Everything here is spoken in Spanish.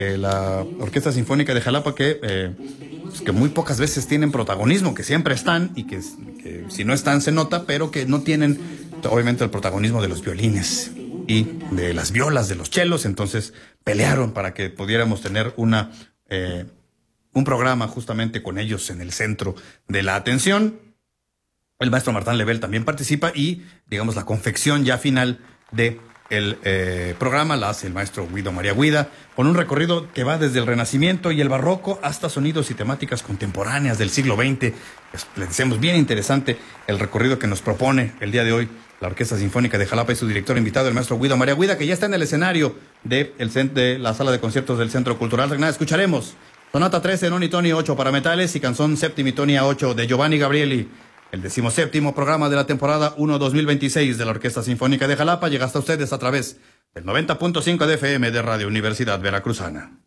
la Orquesta Sinfónica de Jalapa, que muy pocas veces tienen protagonismo, que siempre están y que si no están se nota, pero que no tienen obviamente el protagonismo de los violines y de las violas, de los chelos. Entonces pelearon para que pudiéramos tener un programa justamente con ellos en el centro de la atención. El maestro Martán Lebel también participa y, digamos, la confección ya final de el programa la hace el maestro Guido María Guida, con un recorrido que va desde el Renacimiento y el Barroco hasta sonidos y temáticas contemporáneas del siglo XX. Les decimos, bien interesante el recorrido que nos propone el día de hoy la Orquesta Sinfónica de Jalapa y su director invitado, el maestro Guido María Guida, que ya está en el escenario de la sala de conciertos del Centro Cultural Regnada. Escucharemos Sonata 13, Noni Toni 8 para metales y Canzón Septimitonia 8 de Giovanni Gabrieli. El 17º programa de la temporada 1-2026 de la Orquesta Sinfónica de Jalapa llega hasta ustedes a través del 90.5 de FM de Radio Universidad Veracruzana.